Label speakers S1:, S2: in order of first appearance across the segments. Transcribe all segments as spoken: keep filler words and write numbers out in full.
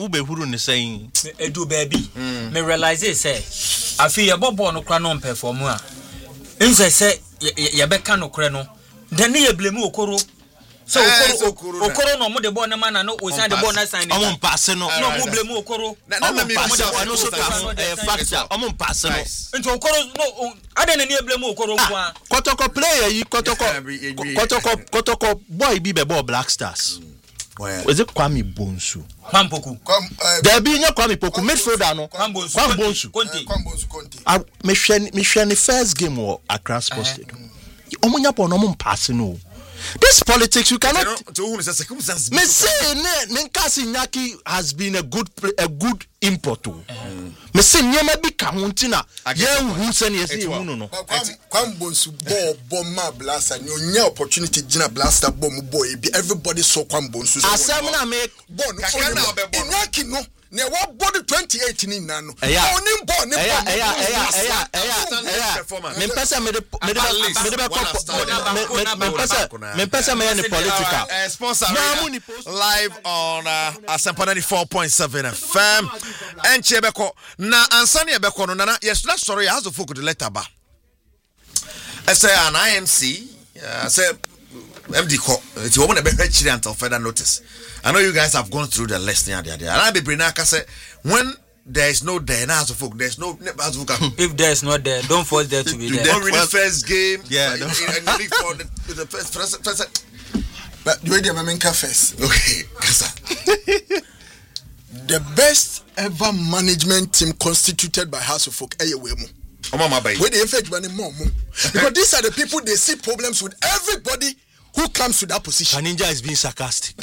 S1: wo be huru ne saying
S2: edu baby me realize say afi ye bobo no kra no perform a nse say ye be ka no kra no then ye blame okoro so okoro okoro no mo de ball na man no o sign the ball na sign
S1: o mo pass no
S2: no mo blame okoro
S1: na me me no so ka factor o mo pass no
S2: nti okoro no ade na ne blame okoro kwa
S1: Kotoko player yi Kotoko Kotoko Kotoko boy bi be ball Black Stars. Well, is it Kwame Bonsu?
S2: Kwampoku.
S1: There be no Kwame Poku midfielder no.
S2: Kwame
S1: Bonsu.
S2: Conte.
S3: Kwame Bonsu Conte.
S1: Ah, me hwe me hwe ne first game or Accra Sports Stadium. Omunya po no mo pass no. This politics you cannot
S4: to who is a circumstance.
S1: Me say ne Nkasi Nyaki has been a good a good import. Me say nyema bi ka ho ntina ye hu se ne say hu no no.
S3: Kwame Bonsu ball bomb blaster no nya opportunity gina blaster bomb boy bi everybody saw Kwame Bonsu.
S1: Asem na me
S3: ball no Nyaki no ne wa body twenty-eight ni na no.
S1: Onim ball ne ball. Eya eya eya eya. Me pesa me de me de me de me me pesa me pesa me ne political.
S4: Sponsor live on uh, Asempa ninety-four point seven F M. Enche beko na ansani ebeko no na yes that story has to focus the letter ba. I say an I M C uh, say M D co it's woman be hwechiri until further notice. I know you guys have gone through the list there there. And I be bring na say when there is no there now so folk there's no
S2: if there is not there don't force there to be there.
S4: Don't really first game.
S1: Yeah.
S4: In the league for the, the first first first
S3: but do you remember first?
S4: Okay, kasa.
S3: The best ever management team constituted by House of Folk Eyewemu. Where they effect money more, because these are the people they see problems with everybody who comes to that position.
S1: Ninja is being sarcastic.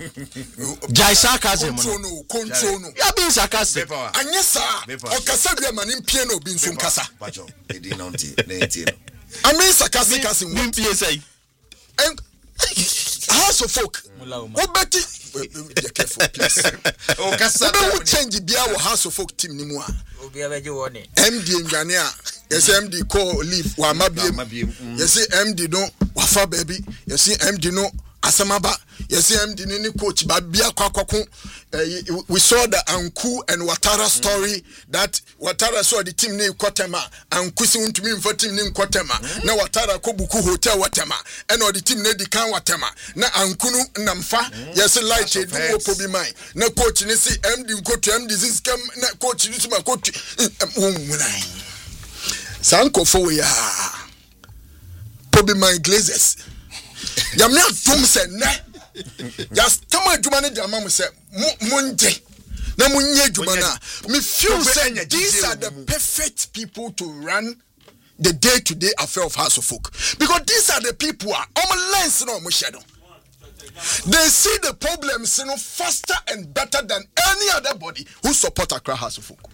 S1: Jai sarcasm.
S3: Control no, control no.
S1: You are being sarcastic.
S3: Anyesa, okasa bi manim piano bi nsum kasa.
S4: Bacho, e di nonti, neti.
S3: I mean sarcastic as in
S1: what?
S3: And House of Folk. What Betty? Be careful, please.
S4: Oh, kasa.
S3: We change bia wo House of Folk team ni mu a.
S2: Obi abeje woni.
S3: M D Njane a. Yes, M D call leave wa mabiem. Yes, M D no wafa baby. Yes, M D no asamaba. Yes, M D ni coach ba bia kwakwaku. We saw the Anku and Watara story that Watara saw the team name Kotema Anku si untumi mfa team name Kotema na Watara ko buku hotel Watema and the team name di kan Watema na Anku no namfa yes light e do opo bi man na coach ni si M D coach M D this come na coach ni ma coach Sanko for ya Pobi man Glazers Yamia tum se na just tama adwuma ne jama mo se munje na munye adwuma na me feel say these are the perfect people to run the day-to-day affair of House of Folk, because these are the people are on lens no mo shadow. They see the problems you know faster and better than any other body who support Accra House of Folk,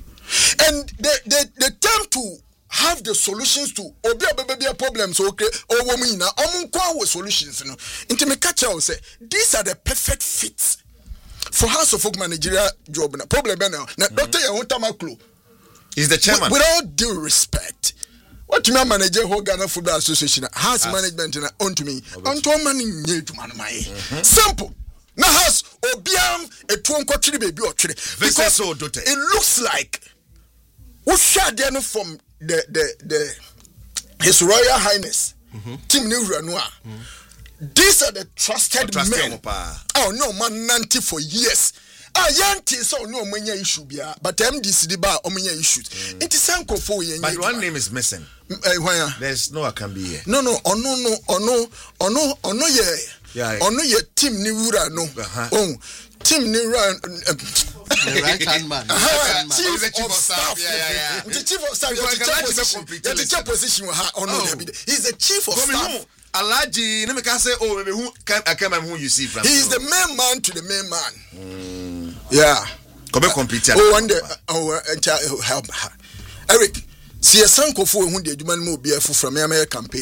S3: and they they they tend to have the solutions to obi baby problems okay or women na omunkwa with solutions no into me catch out say these are the perfect fits for House of Folk managerial job na problem na na Doctor Yahuntamaklo
S4: is the chairman.
S3: With all due respect, what me manager who Ghana Football Association has management na on to me on to man nye dwuma my simple na has obiam etu nkwatiri baby otwere because it looks like we share there from the the the His Royal Highness mm-hmm. Tim Niranua. Mm-hmm. These are the trusted men. Oh no, man, ninety for years. Ah, yanti so no many issue bia, but M D C D bar omanya issues. It is uncle for you.
S4: But one name is missing.
S3: Uh, where?
S4: There's no I can be here.
S3: No, no, oh no, no, oh no, oh no, oh no, yeah, yeah, oh no, yeah, Tim Niura, no, uh-huh. Oh, Tim Niura. Uh,
S5: The right hand man.
S3: Uh, chief,
S4: oh,
S3: chief of staff.
S4: Yeah, yeah, yeah.
S3: The chief of staff. The chief position. Oh no, he's the chief of staff.
S4: Alaji, let me say, oh, maybe who can I come and who you see from?
S3: He is the main man to the main man. Mm. Yeah.
S4: Come and compete.
S3: Oh, one day, oh, help Eric. See a sanko for whom the human will be from American campaign.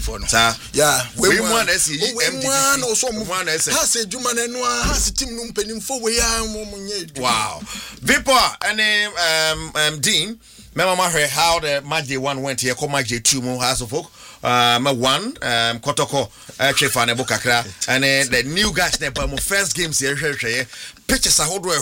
S3: Yeah,
S4: we want to see
S3: one or some one has a human and one has a team numpening for we are.
S4: Wow. Vipa and um um Dean, remember how the Magic one went here, come Magic two more House of Folk. Um one um Kotoko uh Chefane Bokakra and uh, the new guys there but first games here pictures are